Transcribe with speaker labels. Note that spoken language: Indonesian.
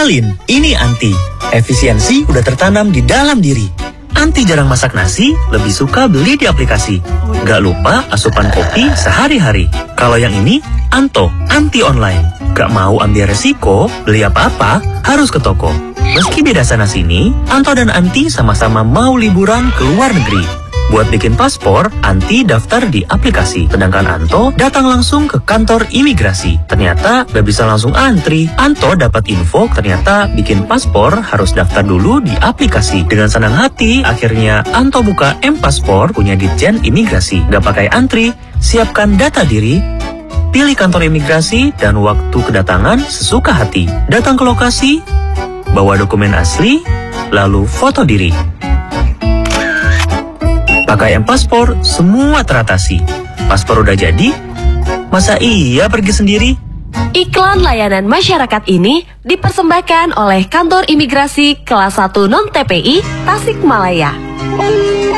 Speaker 1: Kenalin, ini Anti. Efisiensi udah tertanam di dalam diri. Anti jarang masak nasi, lebih suka beli di aplikasi. Gak lupa asupan kopi sehari-hari. Kalau yang ini, Anto, anti online. Gak mau ambil resiko, beli apa-apa, harus ke toko. Meski beda sana-sini, Anto dan Anti sama-sama mau liburan ke luar negeri. Buat bikin paspor, Anti daftar di aplikasi. Sedangkan Anto datang langsung ke kantor imigrasi. Ternyata gak bisa langsung antri. Anto dapat info ternyata bikin paspor harus daftar dulu di aplikasi. Dengan senang hati, akhirnya Anto buka M-Paspor punya Ditjen Imigrasi. Gak pakai antri, siapkan data diri, pilih kantor imigrasi dan waktu kedatangan sesuka hati. Datang ke lokasi, bawa dokumen asli, lalu foto diri. Pakai M-Paspor, semua teratasi. Paspor udah jadi, masa iya pergi sendiri?
Speaker 2: Iklan layanan masyarakat ini dipersembahkan oleh Kantor Imigrasi Kelas 1 Non-TPI Tasikmalaya.